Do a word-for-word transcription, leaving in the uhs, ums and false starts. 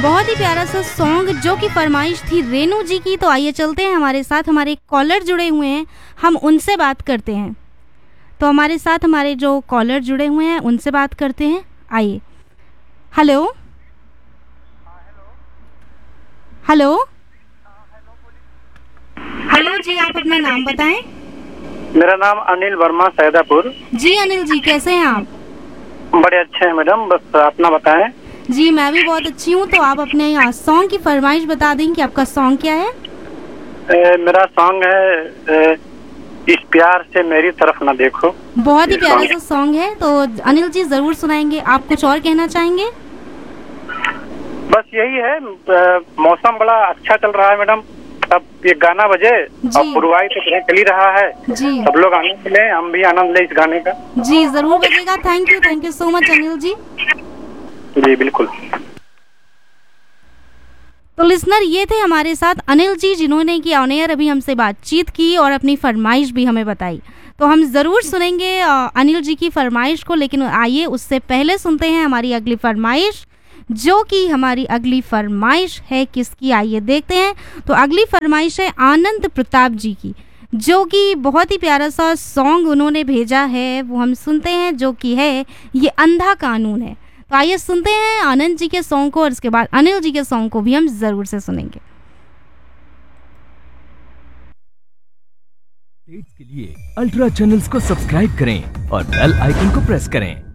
बहुत ही प्यारा सा सॉन्ग जो कि फरमाइश थी रेनू जी की। तो आइए चलते हैं, हमारे साथ हमारे कॉलर जुड़े हुए हैं, हम उनसे बात करते हैं। तो हमारे साथ हमारे जो कॉलर जुड़े हुए हैं उनसे बात करते हैं। आइए। हेलो हेलो हेलो जी, आप अपना नाम बताएं। मेरा नाम अनिल वर्मा, सैदापुर। जी अनिल जी, कैसे हैं आप? बड़े अच्छे हैं मैडम, बस अपना बताएं। जी मैं भी बहुत अच्छी हूँ। तो आप अपने सॉन्ग की फरमाइश बता दें कि आपका सॉन्ग क्या है। ए, मेरा सॉन्ग है ए, इस प्यार से मेरी तरफ ना देखो। बहुत ही प्यारा सा सॉन्ग है, तो अनिल जी जरूर सुनाएंगे। आप कुछ और कहना चाहेंगे? बस यही है, मौसम बड़ा अच्छा चल रहा है मैडम, अब ये गाना बजे और पुरवाई तो चल ही रहा है जी। सब लोग आनंद लें, हम भी आनंद लें इस गाने का। जी जरूर बजेगा। Thank you thank you so much Anil ji. जी बिल्कुल। तो लिसनर, ये थे हमारे साथ अनिल जी, जिन्होंने की ऑन एयर अभी हमसे बातचीत की और अपनी फरमाइश भी हमें बताई। तो हम ज़रूर सुनेंगे अनिल जी की फरमाइश को, लेकिन आइए उससे पहले सुनते हैं हमारी अगली फरमाइश, जो कि हमारी अगली फरमाइश है किसकी, आइए देखते हैं। तो अगली फरमाइश है आनंद प्रताप जी की, जो कि बहुत ही प्यारा सा सॉन्ग उन्होंने भेजा है, वो हम सुनते हैं, जो कि है ये अंधा कानून है। तो आइए सुनते हैं आनंद जी के सॉन्ग को और इसके बाद अनिल जी के सॉन्ग को भी हम ज़रूर से सुनेंगे। अपडेट्स के लिए अल्ट्रा चैनल्स को सब्सक्राइब करें और बेल आइकन को प्रेस करें।